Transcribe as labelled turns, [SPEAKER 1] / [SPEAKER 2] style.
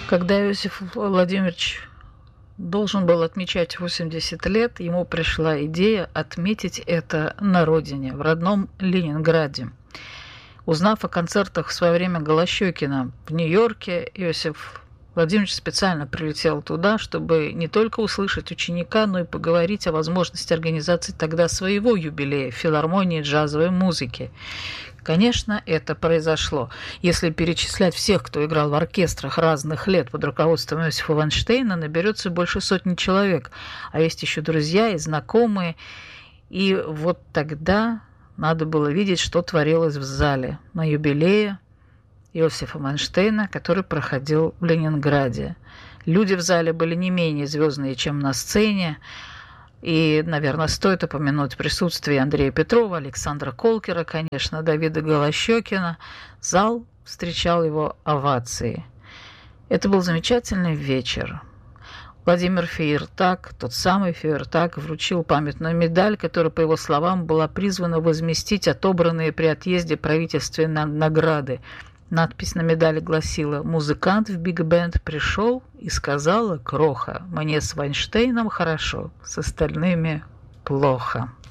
[SPEAKER 1] Когда Иосиф Владимирович должен был отмечать 80 лет, ему пришла идея отметить это на родине, в родном Ленинграде. Узнав о концертах в свое время Голощёкина в Нью-Йорке, Иосиф Владимирович специально прилетел туда, чтобы не только услышать ученика, но и поговорить о возможности организации тогда своего юбилея в филармонии джазовой музыки. Конечно, это произошло. Если перечислять всех, кто играл в оркестрах разных лет под руководством Иосифа Вайнштейна, наберется больше сотни человек. А есть еще друзья и знакомые. И вот тогда надо было видеть, что творилось в зале на юбилее Иосифа Вайнштейна, который проходил в Ленинграде. Люди в зале были не менее звездные, чем на сцене. И, наверное, стоит упомянуть присутствие Андрея Петрова, Александра Колкера, конечно, Давида Голощёкина. Зал встречал его овацией. Это был замечательный вечер. Владимир Фейертак, тот самый Фейертак, вручил памятную медаль, которая, по его словам, была призвана возместить отобранные при отъезде правительственные награды. Надпись на медали гласила: «Музыкант в биг-бенд пришел и сказала: Кроха, мне с Вайнштейном хорошо, с остальными плохо».